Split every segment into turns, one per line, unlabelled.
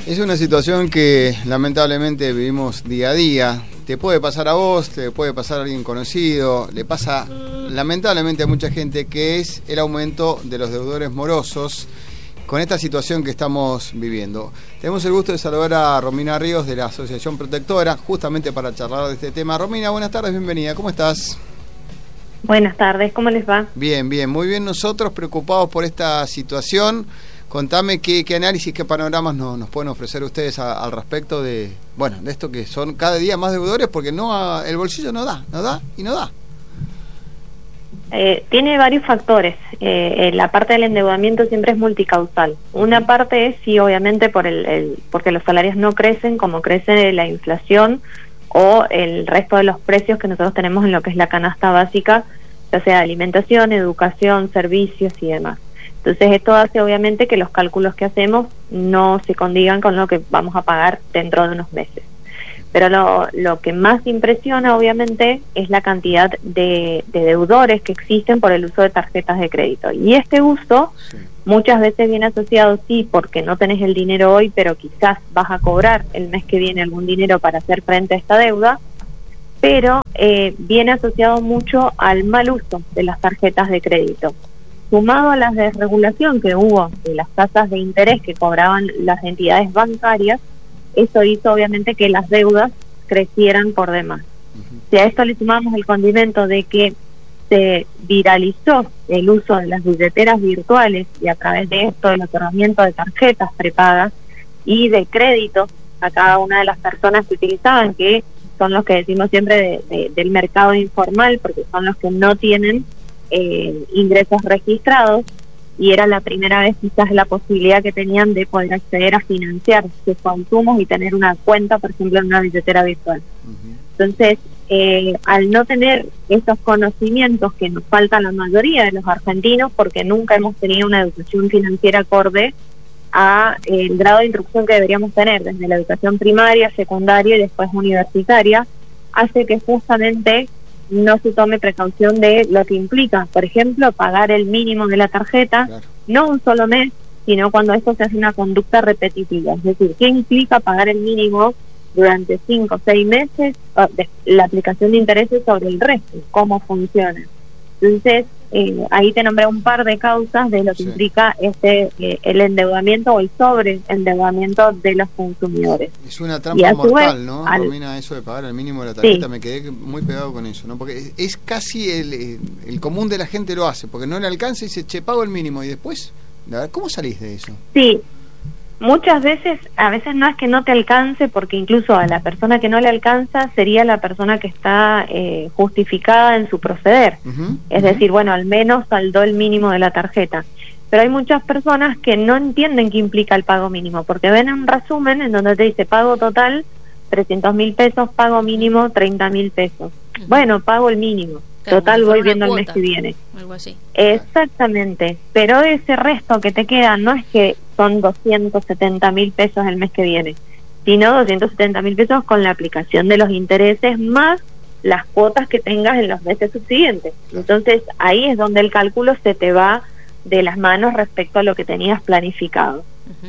Es una situación que lamentablemente vivimos día a día. Te puede pasar a vos, te puede pasar a alguien conocido, le pasa lamentablemente a mucha gente, que es el aumento de los deudores morosos con esta situación que estamos viviendo. Tenemos el gusto de saludar a Romina Ríos de la Asociación Protectora, justamente para charlar de este tema. Romina, buenas tardes, bienvenida, ¿cómo estás?
Buenas tardes, ¿cómo les va?
Bien, muy bien, nosotros preocupados por esta situación. Contame qué análisis, qué panoramas nos pueden ofrecer ustedes al respecto de esto, que son cada día más deudores, porque el bolsillo no da.
Tiene varios factores. La parte del endeudamiento siempre es multicausal. Una parte es, sí, obviamente, porque los salarios no crecen como crece la inflación o el resto de los precios que nosotros tenemos en lo que es la canasta básica, ya sea alimentación, educación, servicios y demás. Entonces esto hace obviamente que los cálculos que hacemos no se condigan con lo que vamos a pagar dentro de unos meses. Pero lo que más impresiona obviamente es la cantidad de deudores que existen por el uso de tarjetas de crédito. Y este uso muchas veces viene asociado, sí, porque no tenés el dinero hoy, pero quizás vas a cobrar el mes que viene algún dinero para hacer frente a esta deuda, pero viene asociado mucho al mal uso de las tarjetas de crédito. Sumado a la desregulación que hubo de las tasas de interés que cobraban las entidades bancarias, eso hizo obviamente que las deudas crecieran por demás. Si a esto le sumamos el condimento de que se viralizó el uso de las billeteras virtuales y a través de esto el otorgamiento de tarjetas prepagas y de créditos a cada una de las personas que utilizaban, que son los que decimos siempre del mercado informal, porque son los que no tienen ingresos registrados, y era la primera vez quizás la posibilidad que tenían de poder acceder a financiar sus consumos y tener una cuenta, por ejemplo, en una billetera virtual. Entonces, al no tener esos conocimientos que nos faltan la mayoría de los argentinos, porque nunca hemos tenido una educación financiera acorde a el grado de instrucción que deberíamos tener, desde la educación primaria, secundaria y después universitaria, hace que justamente no se tome precaución de lo que implica, por ejemplo, pagar el mínimo de la tarjeta, claro, no un solo mes, sino cuando esto se hace una conducta repetitiva. Es decir, ¿qué implica pagar el mínimo durante 5 o 6 meses? La aplicación de intereses sobre el resto, cómo funciona. Entonces, ahí te nombré un par de causas de lo que implica el endeudamiento o el sobreendeudamiento de los consumidores.
Es una trampa mortal, ¿no, Romina, eso de pagar el mínimo de la tarjeta? Sí. Me quedé muy pegado con eso, ¿no? Porque es casi el común de la gente lo hace, porque no le alcanza y dice, pago el mínimo, y después, ¿cómo salís de eso? Sí.
Muchas veces, a veces no es que no te alcance, porque incluso a la persona que no le alcanza sería la persona que está justificada en su proceder. Es decir, bueno, al menos saldó el mínimo de la tarjeta. Pero hay muchas personas que no entienden qué implica el pago mínimo, porque ven un resumen en donde te dice pago total 300.000 pesos, pago mínimo 30.000 pesos. Bueno, pago el mínimo. Claro, total, voy viendo el mes que viene. Algo así. Exactamente. Pero ese resto que te queda no es que son 270.000 pesos el mes que viene, sino 270.000 pesos con la aplicación de los intereses más las cuotas que tengas en los meses subsiguientes. Entonces ahí es donde el cálculo se te va de las manos respecto a lo que tenías planificado.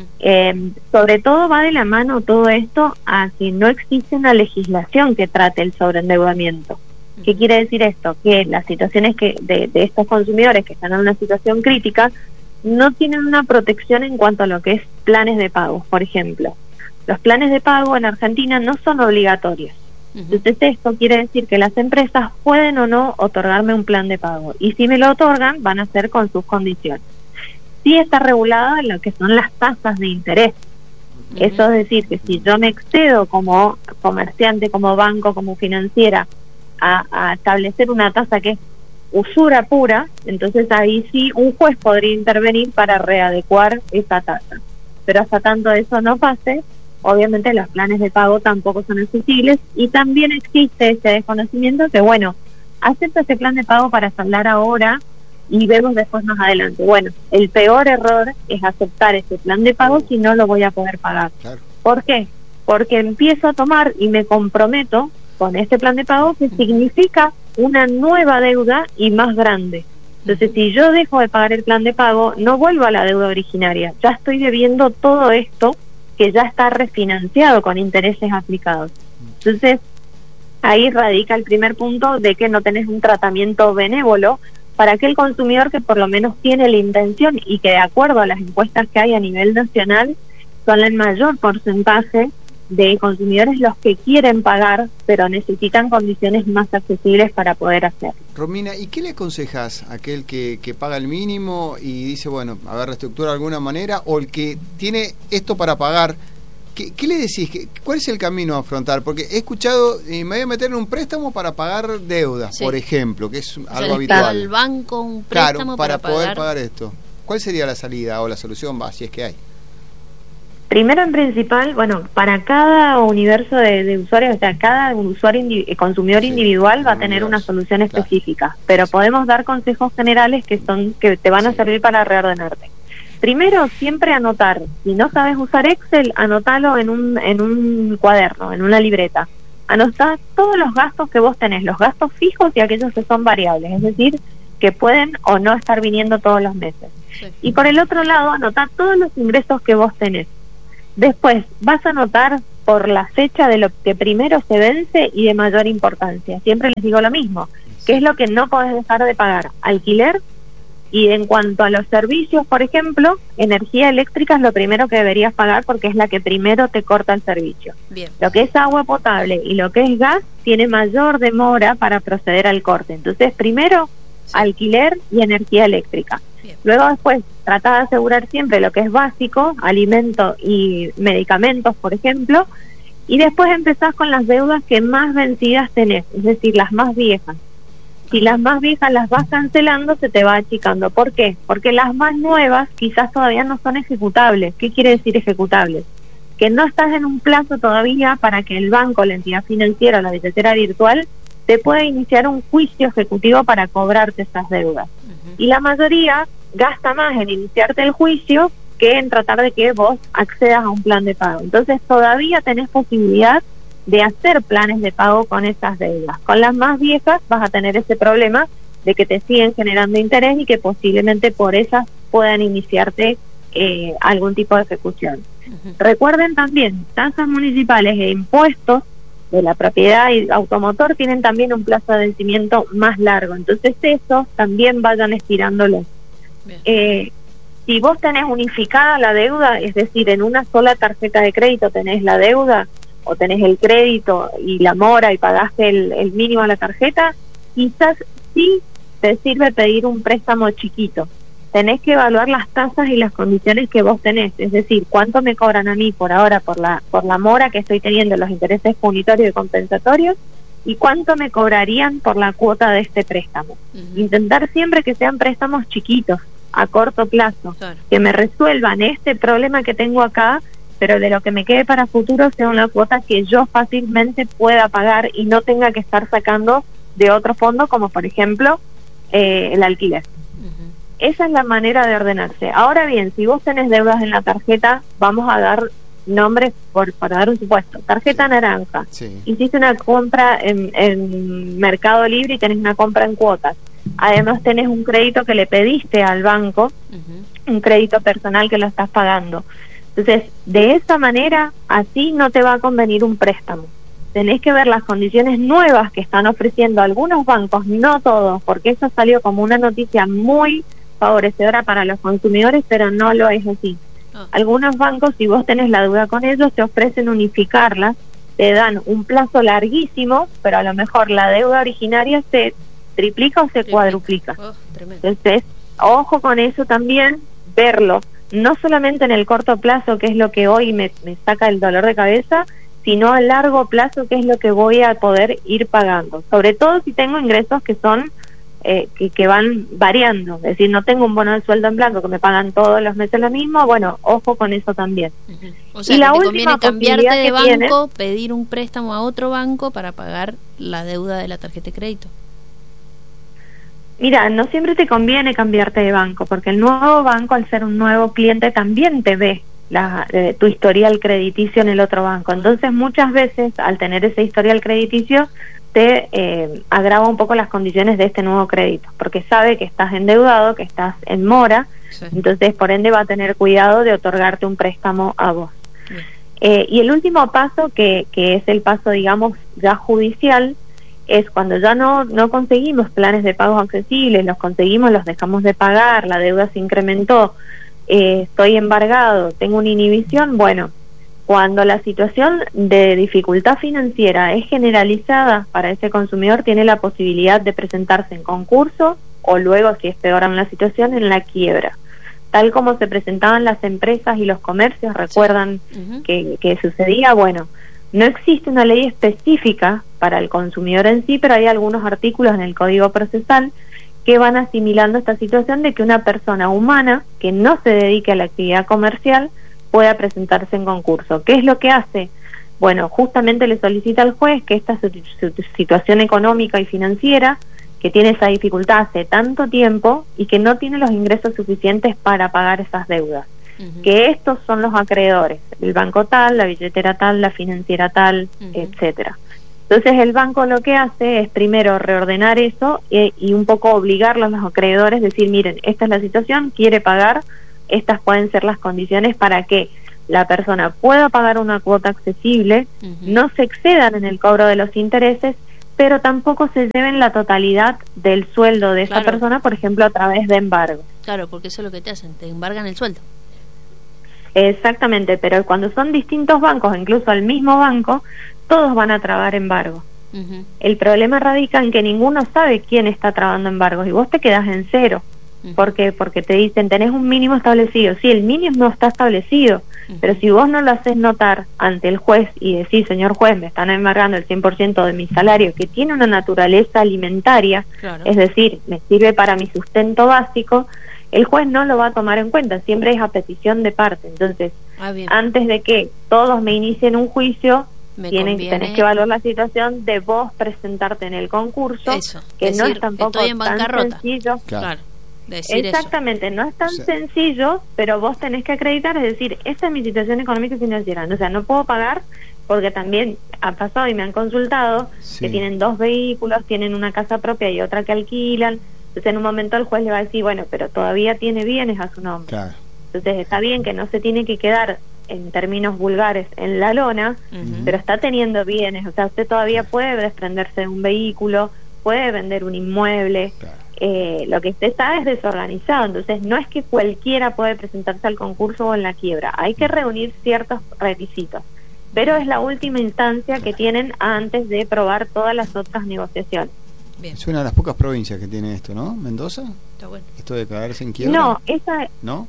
Sobre todo va de la mano todo esto a que no existe una legislación que trate el sobreendeudamiento. ¿Qué quiere decir esto? Que las situaciones de estos consumidores que están en una situación crítica no tienen una protección en cuanto a lo que es planes de pago. Por ejemplo, los planes de pago en Argentina no son obligatorios. Entonces esto quiere decir que las empresas pueden o no otorgarme un plan de pago, y si me lo otorgan van a ser con sus condiciones. Sí está regulada en lo que son las tasas de interés. Eso es decir, que si yo me excedo como comerciante, como banco, como financiera, a establecer una tasa que es usura pura, entonces ahí sí un juez podría intervenir para readecuar esa tasa. Pero hasta tanto eso no pase, obviamente los planes de pago tampoco son accesibles, y también existe ese desconocimiento que, bueno, acepto ese plan de pago para saldar ahora y vemos después más adelante. Bueno, el peor error es aceptar ese plan de pago si no lo voy a poder pagar. Claro. ¿Por qué? Porque empiezo a tomar y me comprometo con este plan de pago, que significa una nueva deuda y más grande. Entonces, si yo dejo de pagar el plan de pago, no vuelvo a la deuda originaria. Ya estoy debiendo todo esto que ya está refinanciado con intereses aplicados. Entonces, ahí radica el primer punto de que no tenés un tratamiento benévolo para aquel consumidor que por lo menos tiene la intención y que de acuerdo a las encuestas que hay a nivel nacional son el mayor porcentaje de consumidores los que quieren pagar, pero necesitan condiciones más accesibles para poder hacerlo.
Romina, ¿y qué le aconsejas a aquel que paga el mínimo y dice, bueno, a ver, reestructura de alguna manera, o el que tiene esto para pagar? ¿Qué le decís? ¿Cuál es el camino a afrontar? Porque he escuchado, me voy a meter en un préstamo para pagar deudas, por ejemplo, que es algo habitual.
Al banco un préstamo
para poder pagar esto. ¿Cuál sería la salida o la solución, si es que hay?
Primero, en principal, bueno, para cada universo de usuarios, o sea, cada usuario consumidor individual va a tener una solución específica, pero podemos dar consejos generales que te van a servir para reordenarte. Primero, siempre anotar. Si no sabes usar Excel, anotalo en un cuaderno, en una libreta. Anotá todos los gastos que vos tenés, los gastos fijos y aquellos que son variables, es decir, que pueden o no estar viniendo todos los meses. Sí. Y por el otro lado, anotá todos los ingresos que vos tenés. Después, vas a anotar por la fecha de lo que primero se vence y de mayor importancia. Siempre les digo lo mismo, que es lo que no podés dejar de pagar: alquiler. Y en cuanto a los servicios, por ejemplo, energía eléctrica es lo primero que deberías pagar porque es la que primero te corta el servicio. Bien. Lo que es agua potable y lo que es gas tiene mayor demora para proceder al corte. Entonces, primero, alquiler y energía eléctrica. Bien. Luego, después, trata de asegurar siempre lo que es básico, alimento y medicamentos, por ejemplo. Y después empezás con las deudas que más vencidas tenés, es decir, las más viejas. Si las más viejas las vas cancelando, se te va achicando. ¿Por qué? Porque las más nuevas quizás todavía no son ejecutables. ¿Qué quiere decir ejecutables? Que no estás en un plazo todavía para que el banco, la entidad financiera, la billetera virtual, te pueda iniciar un juicio ejecutivo para cobrarte esas deudas. Y la mayoría gasta más en iniciarte el juicio que en tratar de que vos accedas a un plan de pago. Entonces todavía tenés posibilidad de hacer planes de pago con esas deudas. Con las más viejas vas a tener ese problema de que te siguen generando interés y que posiblemente por esas puedan iniciarte algún tipo de ejecución. Recuerden también, tasas municipales e impuestos de la propiedad y automotor tienen también un plazo de vencimiento más largo, entonces esos también vayan estirándolos. Si vos tenés unificada la deuda, es decir, en una sola tarjeta de crédito tenés la deuda, o tenés el crédito y la mora y pagaste el mínimo de la tarjeta, quizás sí te sirve pedir un préstamo chiquito. Tenés que evaluar las tasas y las condiciones que vos tenés, es decir, cuánto me cobran a mí por ahora por la mora que estoy teniendo, los intereses punitorios y compensatorios, y cuánto me cobrarían por la cuota de este préstamo. Intentar siempre que sean préstamos chiquitos, a corto plazo, que me resuelvan este problema que tengo acá, pero de lo que me quede para futuro sea una cuota que yo fácilmente pueda pagar y no tenga que estar sacando de otro fondo, como por ejemplo el alquiler. Esa es la manera de ordenarse. Ahora bien, si vos tenés deudas en la tarjeta, vamos a dar nombres para dar un supuesto. Tarjeta naranja. Hiciste una compra en Mercado Libre y tenés una compra en cuotas. Además tenés un crédito que le pediste al banco, un crédito personal que lo estás pagando. Entonces, de esa manera, así no te va a convenir un préstamo. Tenés que ver las condiciones nuevas que están ofreciendo algunos bancos, no todos, porque eso salió como una noticia muy favorecedora para los consumidores, pero no lo es así. Algunos bancos, si vos tenés la deuda con ellos, te ofrecen unificarlas, te dan un plazo larguísimo, pero a lo mejor la deuda originaria se triplica o se cuadruplica. Entonces, ojo con eso también, verlo. No solamente en el corto plazo, que es lo que hoy me saca el dolor de cabeza, sino a largo plazo, que es lo que voy a poder ir pagando. Sobre todo si tengo ingresos que son que van variando. Es decir, no tengo un bono de sueldo en blanco que me pagan todos los meses lo mismo. Bueno, ojo con eso también.
O sea, y la última, cambiarte de banco, pedir un préstamo a otro banco para pagar la deuda de la tarjeta de crédito.
Mira, no siempre te conviene cambiarte de banco, porque el nuevo banco, al ser un nuevo cliente, también te ve tu historial crediticio en el otro banco. Entonces, muchas veces, al tener ese historial crediticio, te agrava un poco las condiciones de este nuevo crédito, porque sabe que estás endeudado, que estás en mora, entonces, por ende, va a tener cuidado de otorgarte un préstamo a vos. Y el último paso, que es el paso, digamos, ya judicial, es cuando ya no conseguimos planes de pagos accesibles, los conseguimos, los dejamos de pagar, la deuda se incrementó, estoy embargado, tengo una inhibición. Bueno, cuando la situación de dificultad financiera es generalizada para ese consumidor, tiene la posibilidad de presentarse en concurso o luego, si es peor aún la situación, en la quiebra. Tal como se presentaban las empresas y los comercios, recuerdan que sucedía. Bueno, no existe una ley específica para el consumidor en sí, pero hay algunos artículos en el Código Procesal que van asimilando esta situación de que una persona humana que no se dedique a la actividad comercial pueda presentarse en concurso. ¿Qué es lo que hace? Bueno, justamente le solicita al juez que esta situación económica y financiera, que tiene esa dificultad hace tanto tiempo y que no tiene los ingresos suficientes para pagar esas deudas, que estos son los acreedores, el banco tal, la billetera tal, la financiera tal, etcétera. Entonces el banco lo que hace es primero reordenar eso y un poco obligarlos a los acreedores, decir, miren, esta es la situación, quiere pagar, estas pueden ser las condiciones para que la persona pueda pagar una cuota accesible, no se excedan en el cobro de los intereses, pero tampoco se lleven la totalidad del sueldo de esa persona, por ejemplo, a través de embargo.
Claro, porque eso es lo que te hacen, te embargan el sueldo.
Exactamente, pero cuando son distintos bancos, incluso el mismo banco, todos van a trabar embargo. El problema radica en que ninguno sabe quién está trabando embargos y vos te quedás en cero. ¿Por qué? Porque te dicen, tenés un mínimo establecido. Sí, el mínimo no está establecido, pero si vos no lo haces notar ante el juez y decís, señor juez, me están embargando el 100% de mi salario, que tiene una naturaleza alimentaria, es decir, me sirve para mi sustento básico, el juez no lo va a tomar en cuenta, siempre es a petición de parte. Entonces, antes de que todos me inicien un juicio, tenés que evaluar la situación de vos presentarte en el concurso, que no es tampoco tan sencillo. Exactamente, no es tan sencillo, pero vos tenés que acreditar, es decir, esta es mi situación económica y financiera, o sea, no puedo pagar, porque también ha pasado y me han consultado que tienen 2 vehículos, tienen una casa propia y otra que alquilan. Entonces en un momento el juez le va a decir, bueno, pero todavía tiene bienes a su nombre. Entonces está bien que no se tiene que quedar, en términos vulgares, en la lona, pero está teniendo bienes, o sea, usted todavía puede desprenderse de un vehículo, puede vender un inmueble. Lo que usted está es desorganizado, entonces no es que cualquiera puede presentarse al concurso o en la quiebra, hay que reunir ciertos requisitos, pero es la última instancia que tienen antes de probar todas las otras negociaciones.
Es una de las pocas provincias que tiene esto, ¿no? ¿Mendoza?
Está bueno.
¿Esto de caerse en quiebra?
No, esa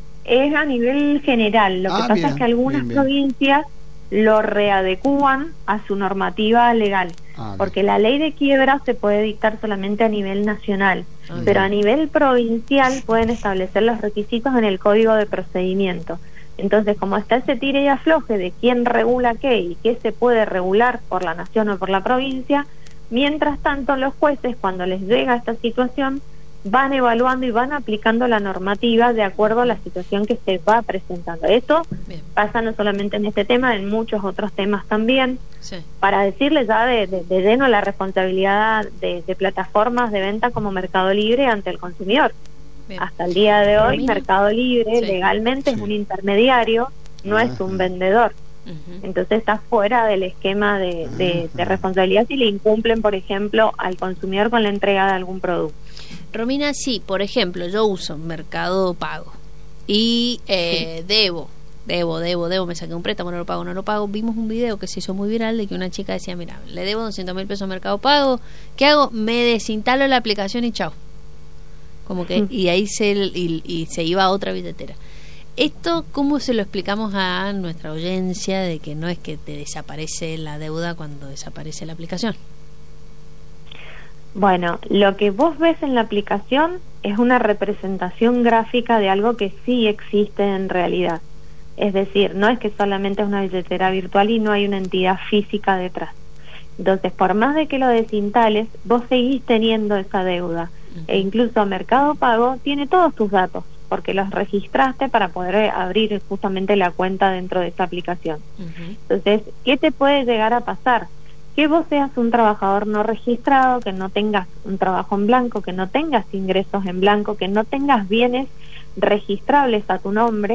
es a nivel general. Lo que pasa es que algunas provincias lo readecúan a su normativa legal, porque la ley de quiebra se puede dictar solamente a nivel nacional, pero a nivel provincial pueden establecer los requisitos en el Código de Procedimiento. Entonces, como está ese tire y afloje de quién regula qué y qué se puede regular por la nación o por la provincia, mientras tanto los jueces, cuando les llega esta situación, van evaluando y van aplicando la normativa de acuerdo a la situación que se va presentando. Esto pasa no solamente en este tema, en muchos otros temas también. Para decirles ya de lleno la responsabilidad de plataformas de venta como Mercado Libre ante el consumidor. Hasta el día de hoy, Mercado Libre legalmente es un intermediario, no es un vendedor. Entonces está fuera del esquema de responsabilidad si le incumplen, por ejemplo, al consumidor con la entrega de algún producto.
Romina, sí, por ejemplo, yo uso Mercado Pago y debo, me saqué un préstamo, no lo pago. Vimos un video que se hizo muy viral de que una chica decía, mira, le debo 200.000 pesos a Mercado Pago, ¿qué hago? Me desinstalo la aplicación y chao. Como que, y ahí se iba a otra billetera. Esto, ¿cómo se lo explicamos a nuestra audiencia de que no es que te desaparece la deuda cuando desaparece la aplicación?
Bueno, lo que vos ves en la aplicación es una representación gráfica de algo que sí existe en realidad. Es decir, no es que solamente es una billetera virtual y no hay una entidad física detrás. Entonces, por más de que lo desinstales, vos seguís teniendo esa deuda. E incluso Mercado Pago tiene todos tus datos, porque los registraste para poder abrir justamente la cuenta dentro de esa aplicación. Entonces, ¿qué te puede llegar a pasar? Que vos seas un trabajador no registrado, que no tengas un trabajo en blanco, que no tengas ingresos en blanco, que no tengas bienes registrables a tu nombre,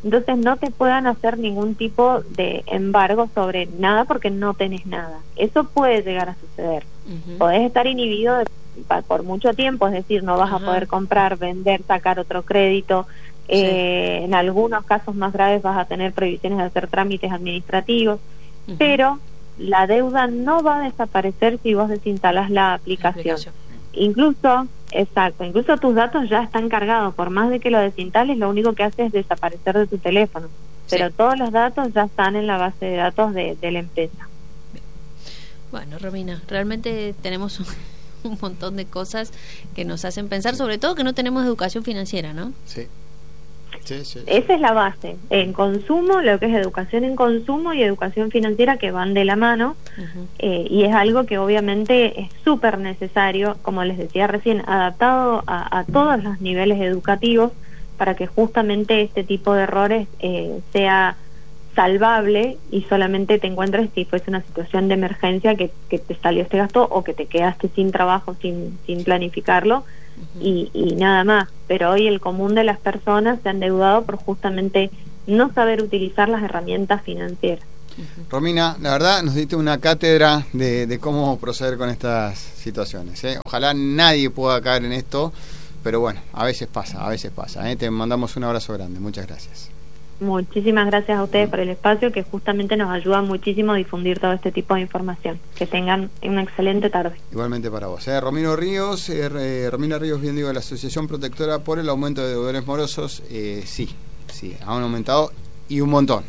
entonces no te puedan hacer ningún tipo de embargo sobre nada porque no tenés nada. Eso puede llegar a suceder. Podés estar inhibido por mucho tiempo, es decir, no vas a poder comprar, vender, sacar otro crédito. En algunos casos más graves vas a tener prohibiciones de hacer trámites administrativos, pero la deuda no va a desaparecer si vos desinstalas la aplicación. Incluso tus datos ya están cargados, por más de que lo desinstales, lo único que hace es desaparecer de tu teléfono, pero todos los datos ya están en la base de datos de la empresa.
Bueno, Romina, realmente tenemos un montón de cosas que nos hacen pensar, sobre todo que no tenemos educación financiera, ¿no?
Sí.
Esa es la base. En consumo, lo que es educación en consumo y educación financiera, que van de la mano, y es algo que obviamente es súper necesario, como les decía recién, adaptado a todos los niveles educativos, para que justamente este tipo de errores sea salvable y solamente te encuentres si fuese una situación de emergencia que te salió este gasto o que te quedaste sin trabajo sin planificarlo. Y nada más, pero hoy el común de las personas se han endeudado por justamente no saber utilizar las herramientas financieras.
Romina, la verdad nos diste una cátedra de cómo proceder con estas situaciones, ¿eh? Ojalá nadie pueda caer en esto, pero bueno, a veces pasa, ¿eh? Te mandamos un abrazo grande, muchas gracias.
Muchísimas gracias a ustedes por el espacio, que justamente nos ayuda muchísimo a difundir todo este tipo de información. Que tengan una excelente tarde.
Igualmente para vos. Romina Ríos, bien digo, de la Asociación Protectora por el aumento de deudores morosos. Sí, han aumentado y un montón.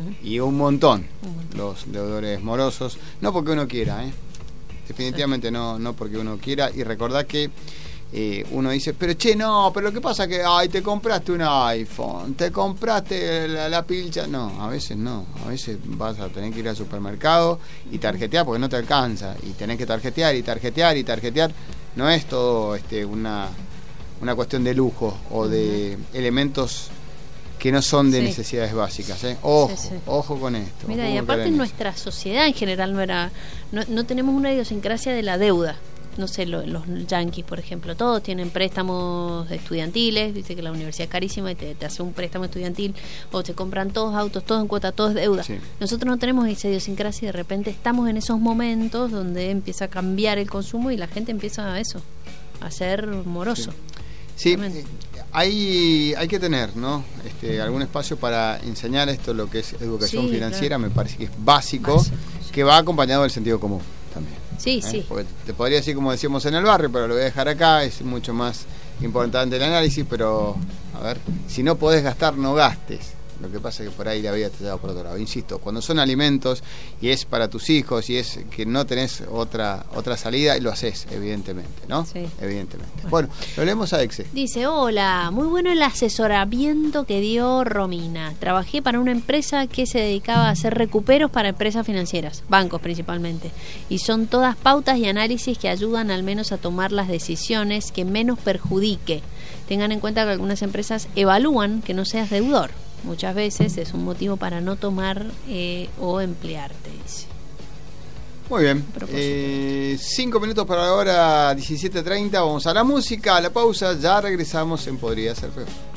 Los deudores morosos. No porque uno quiera, definitivamente no porque uno quiera. Y recordá que uno dice, pero lo que pasa es que te compraste un iPhone, te compraste la pilcha. No, a veces vas a tener que ir al supermercado y tarjetear porque no te alcanza, y tenés que tarjetear. No es todo una cuestión de lujo o de elementos que no son de necesidades básicas, Ojo con esto.
Mira, y aparte nuestra sociedad en general no tenemos una idiosincrasia de la deuda. No sé, los yanquis, por ejemplo, todos tienen préstamos estudiantiles, dice que la universidad es carísima y te hace un préstamo estudiantil, o te compran todos autos, todos en cuota, todos deuda. Nosotros no tenemos esa idiosincrasia y de repente estamos en esos momentos donde empieza a cambiar el consumo y la gente empieza a ser moroso.
Sí, hay que tener, ¿no? Algún espacio para enseñar esto, lo que es educación financiera, claro. Me parece que es básico, que va acompañado del sentido común también.
Sí.
Porque te podría decir como decíamos en el barrio, pero lo voy a dejar acá, es mucho más importante el análisis, pero a ver, si no podés gastar, no gastes. Lo que pasa es que por ahí la vida te da por otro lado. Insisto, cuando son alimentos y es para tus hijos y es que no tenés otra salida, lo haces, evidentemente, ¿no? Sí. Evidentemente. Bueno, lo leemos a Exe.
Dice, hola, muy bueno el asesoramiento que dio Romina. Trabajé para una empresa que se dedicaba a hacer recuperos para empresas financieras, bancos principalmente. Y son todas pautas y análisis que ayudan al menos a tomar las decisiones que menos perjudique. Tengan en cuenta que algunas empresas evalúan que no seas deudor. Muchas veces es un motivo para no tomar o emplearte, dice.
Muy bien. 5 minutos para la hora 17:30. Vamos a la música, a la pausa. Ya regresamos en Podría Ser Peor.